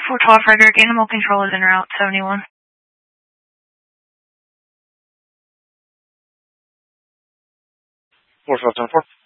412 Frederick, animal control is en route, 71. 4574.